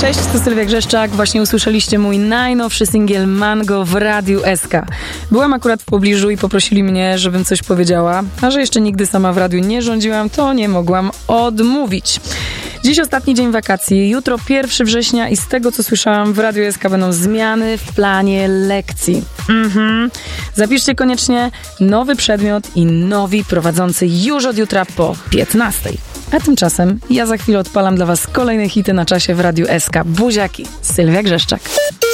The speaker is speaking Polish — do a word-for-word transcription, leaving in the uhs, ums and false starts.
Cześć, to Sylwia Grzeszczak. Właśnie usłyszeliście mój najnowszy singiel Mango w Radiu S K. Byłam akurat w pobliżu i poprosili mnie, żebym coś powiedziała, a że jeszcze nigdy sama w radiu nie rządziłam, to nie mogłam odmówić. Dziś ostatni dzień wakacji, jutro pierwszego września i z tego, co słyszałam, w Radiu S K będą zmiany w planie lekcji. Mhm. Zapiszcie koniecznie nowy przedmiot i nowi prowadzący już od jutra po piętnastej. A tymczasem ja za chwilę odpalam dla was kolejne hity na czasie w Radiu S K. Buziaki, Sylwia Grzeszczak.